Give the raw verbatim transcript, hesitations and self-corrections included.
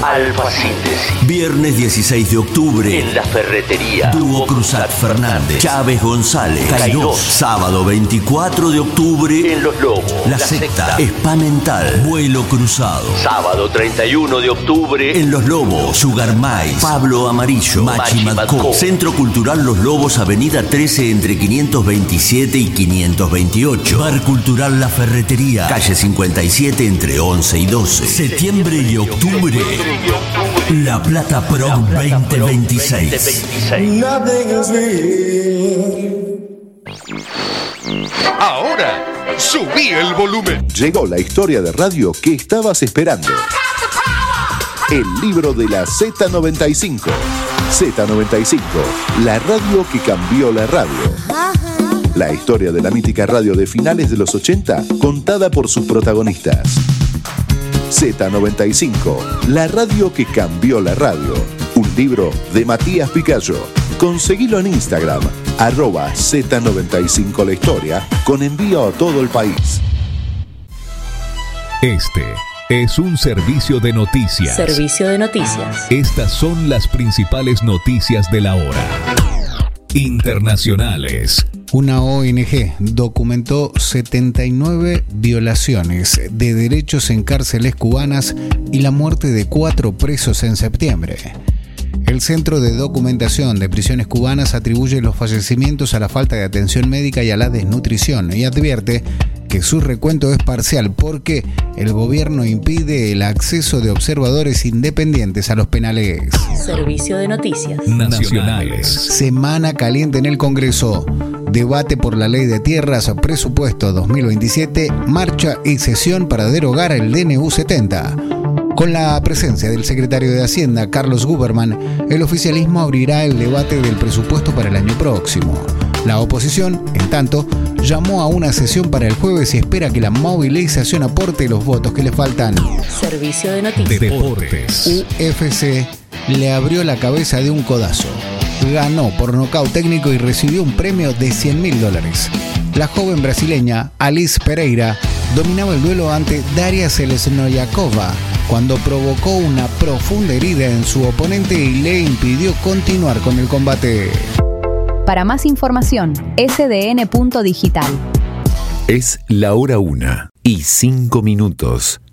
Alfasíntesis. Viernes dieciséis de octubre. En la ferretería. Dúo Cruzat Fernández. Chávez González. Cairós. Sábado veinticuatro de octubre. En Los Lobos. La, La secta. secta. Spa Mental. Vuelo Cruzado. Sábado treinta y uno de octubre. En Los Lobos. Sugar Mice. Pablo Amarillo. Machi Matco. Centro Cultural Los Lobos, Avenida trece entre quinientos veintisiete y quinientos veintiocho. Bar Cultural La Ferretería. Calle cincuenta y siete entre once y doce. Septiembre y octubre. La Plata Pro veinte veintiséis. Ahora, subí el volumen. Llegó la historia de radio que estabas esperando. El libro de la Z noventa y cinco. Z noventa y cinco, la radio que cambió la radio. La historia de la mítica radio de finales de los ochenta, contada por sus protagonistas. Z noventa y cinco, la radio que cambió la radio. Un libro de Matías Picayo. Conseguilo en Instagram, arroba Z noventa y cinco la historia, con envío a todo el país. Este es un servicio de noticias. Servicio de noticias. Estas son las principales noticias de la hora. Internacionales. Una O N G documentó setenta y nueve violaciones de derechos en cárceles cubanas y la muerte de cuatro presos en septiembre. El Centro de Documentación de Prisiones Cubanas atribuye los fallecimientos a la falta de atención médica y a la desnutrición y advierte que su recuento es parcial porque el gobierno impide el acceso de observadores independientes a los penales. Servicio de noticias nacionales. Semana caliente en el Congreso. Debate por la ley de tierras, presupuesto dos mil veintisiete, marcha y sesión para derogar el D N U setenta. Con la presencia del secretario de Hacienda, Carlos Guberman, el oficialismo abrirá el debate del presupuesto para el año próximo. La oposición, en tanto, llamó a una sesión para el jueves y espera que la movilización aporte los votos que le faltan. Servicio de noticias. Deportes. U F C le abrió la cabeza de un codazo. Ganó por nocaut técnico y recibió un premio de cien mil dólares. La joven brasileña Alice Pereira dominaba el duelo ante Daria Selesnoyakova cuando provocó una profunda herida en su oponente y le impidió continuar con el combate. Para más información, S D N punto digital. Es la hora una y cinco minutos.